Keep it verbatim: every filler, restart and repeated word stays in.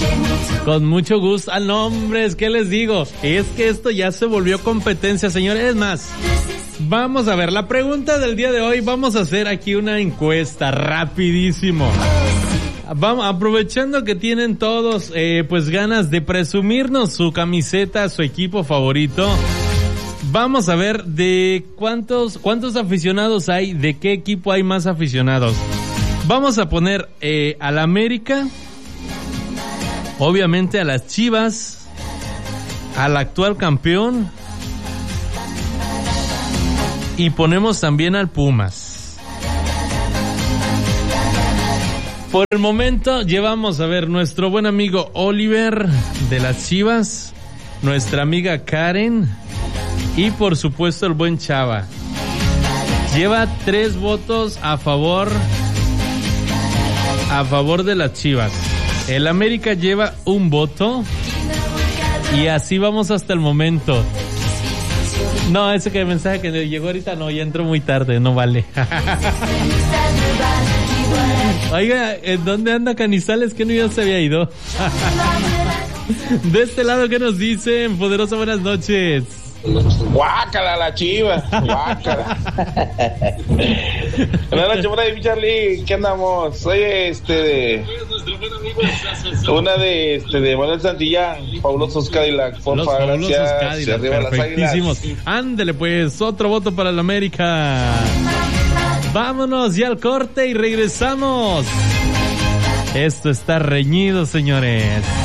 Con mucho gusto. Ah, no, hombre, es que les digo, es que esto ya se volvió competencia, señores. Es más, vamos a ver, la pregunta del día de hoy, vamos a hacer aquí una encuesta rapidísimo. Vamos, aprovechando que tienen todos, eh, pues ganas de presumirnos su camiseta, su equipo favorito. Vamos a ver de cuántos, cuántos aficionados hay, de qué equipo hay más aficionados. Vamos a poner eh, al América, obviamente a las Chivas, al actual campeón y ponemos también al Pumas. Por el momento llevamos a ver nuestro buen amigo Oliver de las Chivas, nuestra amiga Karen y por supuesto el buen Chava. Lleva tres votos a favor a favor de las Chivas. El América lleva un voto y así vamos hasta el momento. No, ese que mensaje que llegó ahorita no, ya entró muy tarde, no vale. Oiga, ¿en dónde anda Canizales? Que no ya se había ido. De este lado, ¿qué nos dicen? Poderosa, buenas noches. Guácala la Chiva, guácala. Buenas noches, buenas noches, Charlie, ¿qué andamos? Oye, este de una de este de Manuel Santillán, Fabulosos Cadillac, por favor, gracias. Cadillac, perfectísimos. Ándele pues, otro voto para el América. Vámonos ya al corte y regresamos. Esto está reñido, señores.